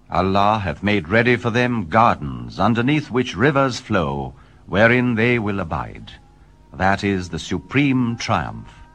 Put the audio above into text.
Allah hath made ready for them gardens, underneath which rivers flow, wherein they will abide. That is the supreme triumph.